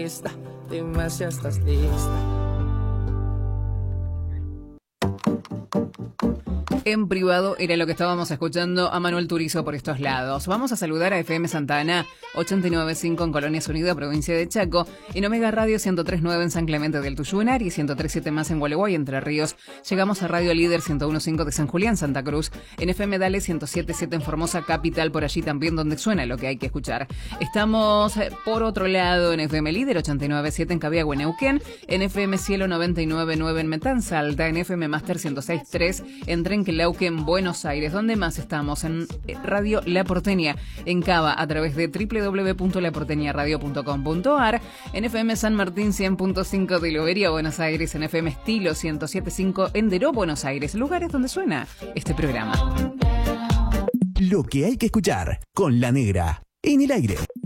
Dime si estás lista. En privado era lo que estábamos escuchando a Manuel Turizo por estos lados. Vamos a saludar a FM Santa Ana 89.5 en Colonias Unidas, provincia de Chaco, en Omega Radio 103.9 en San Clemente del Tuyunar y 103.7 más en Gualeguay, Entre Ríos. Llegamos a Radio Líder 101.5 de San Julián, Santa Cruz, en FM Dale 107.7 en Formosa Capital, por allí también donde suena lo que hay que escuchar. Estamos por otro lado en FM Líder 89.7 en Cabiagüe, Neuquén, en FM Cielo 99.9 en Matanza Alta, en FM Máster 106.3 en Trenquelauquen, Buenos Aires. ¿Dónde más estamos? En Radio La Porteña, en Cava, a través de www.laporteñaradio.com.ar, en FM San Martín 100.5 de Lobería, Buenos Aires, en FM Estilo 107.5 en Deró, Buenos Aires, lugares donde suena este programa. Lo que hay que escuchar con La Negra en el aire.